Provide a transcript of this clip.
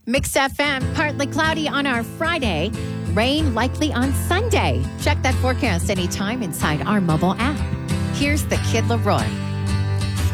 Mixed FM, partly cloudy on our Friday. Rain likely on Sunday. Check that forecast anytime inside our mobile app. Here's the Kid Leroy.